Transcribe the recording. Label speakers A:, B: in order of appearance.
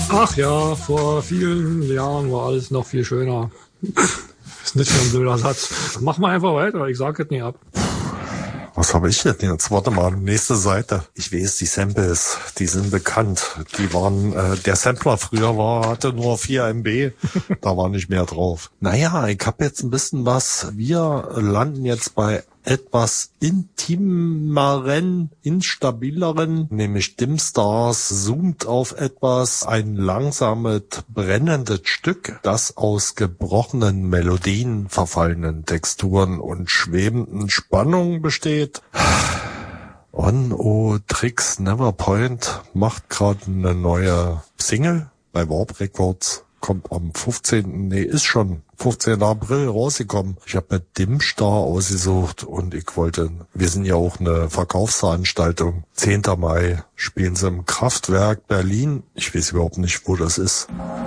A: Ach ja, vor vielen Jahren war alles noch viel schöner. Ist nicht so ein blöder Satz. Mach mal einfach weiter, ich sag es nie ab.
B: Was habe ich denn jetzt? Warte mal, nächste Seite. Ich weiß, die Samples, die sind bekannt. Die waren, der Sampler früher hatte nur 4 MB. Da war nicht mehr drauf. Naja, ich habe jetzt ein bisschen was. Wir landen jetzt bei etwas intimeren, instabileren, nämlich Dimstars zoomt auf etwas, ein langsames, brennendes Stück, das aus gebrochenen Melodien, verfallenen Texturen und schwebenden Spannungen besteht. On-O Tricks Neverpoint macht gerade eine neue Single bei Warp Records. Kommt am 15. April rausgekommen. Ich habe mit Dimstar ausgesucht und wir sind ja auch eine Verkaufsveranstaltung. 10. Mai spielen sie im Kraftwerk Berlin. Ich weiß überhaupt nicht, wo das ist.